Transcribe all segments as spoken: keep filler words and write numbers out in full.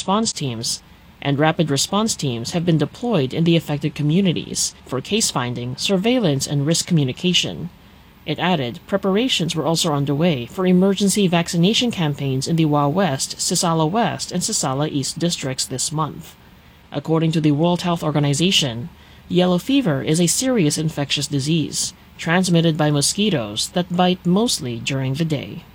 response teams, and rapid response teams have been deployed in the affected communities for case-finding, surveillance, and risk communication. It added preparations were also underway for emergency vaccination campaigns in the Wa West, Sisala West, and Sisala East districts this month. According to the World Health Organization, yellow fever is a serious infectious disease, transmitted by mosquitoes that bite mostly during the day.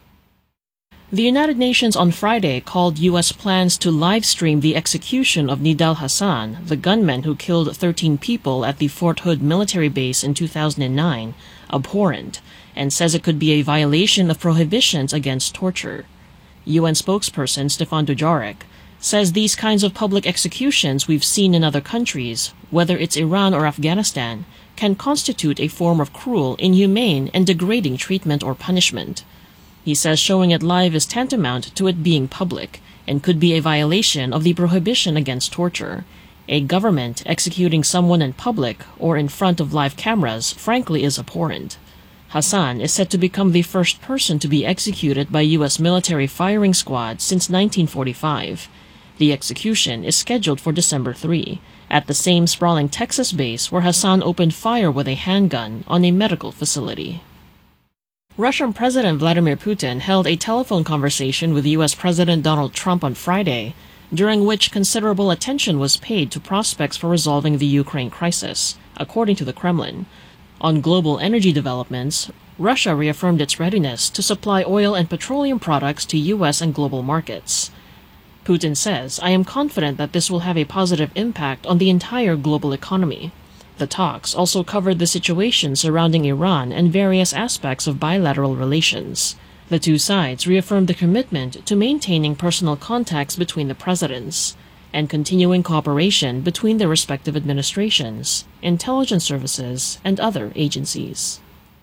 The United Nations on Friday called U S plans to live-stream the execution of Nidal Hasan, the gunman who killed thirteen people at the Fort Hood military base in two thousand nine, abhorrent, and says it could be a violation of prohibitions against torture. U N spokesperson Stefan Dujarric says these kinds of public executions we've seen in other countries, whether it's Iran or Afghanistan, can constitute a form of cruel, inhumane, and degrading treatment or punishment. He says showing it live is tantamount to it being public and could be a violation of the prohibition against torture. A government executing someone in public or in front of live cameras frankly is abhorrent. Hasan is set to become the first person to be executed by U S military firing squad since nineteen forty-five. The execution is scheduled for December third, at the same sprawling Texas base where Hasan opened fire with a handgun on a medical facility. Russian President Vladimir Putin held a telephone conversation with U S President Donald Trump on Friday, during which considerable attention was paid to prospects for resolving the Ukraine crisis, according to the Kremlin. On global energy developments, Russia reaffirmed its readiness to supply oil and petroleum products to U S and global markets. Putin says, "I am confident that this will have a positive impact on the entire global economy." The talks also covered the situation surrounding Iran and various aspects of bilateral relations. The two sides reaffirmed the commitment to maintaining personal contacts between the presidents and continuing cooperation between their respective administrations, intelligence services, and other agencies.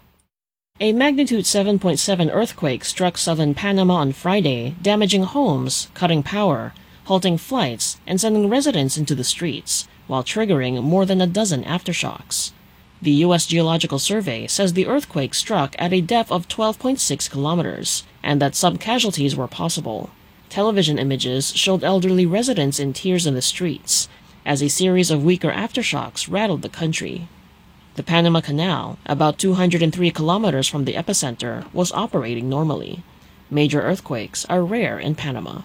A magnitude seven point seven earthquake struck southern Panama on Friday, damaging homes, cutting power, halting flights, and sending residents into the streets, while triggering more than a dozen aftershocks. The U S Geological Survey says the earthquake struck at a depth of twelve point six kilometers, and that some casualties were possible. Television images showed elderly residents in tears in the streets, as a series of weaker aftershocks rattled the country. The Panama Canal, about two hundred three kilometers from the epicenter, was operating normally. Major earthquakes are rare in Panama.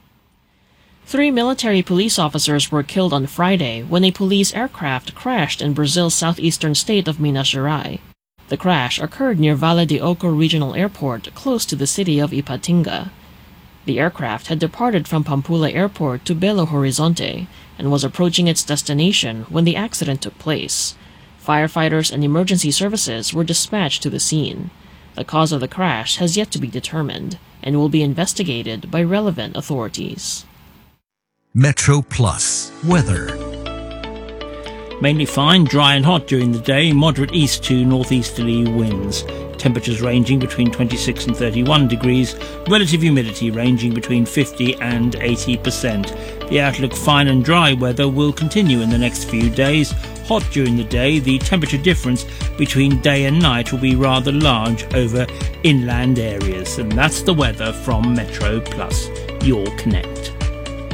Three military police officers were killed on Friday when a police aircraft crashed in Brazil's southeastern state of Minas Gerais. The crash occurred near Vale de Oco Regional Airport, close to the city of Ipatinga. The aircraft had departed from Pampulha Airport to Belo Horizonte and was approaching its destination when the accident took place. Firefighters and emergency services were dispatched to the scene. The cause of the crash has yet to be determined and will be investigated by relevant authorities. Metro Plus weather. Mainly fine, dry and hot during the day, moderate east to northeasterly winds. Temperatures ranging between twenty-six and thirty-one degrees, relative humidity ranging between fifty and eighty percent. The outlook fine and dry weather will continue in the next few days. Hot during the day, the temperature difference between day and night will be rather large over inland areas. And that's the weather from Metro Plus, your Connect.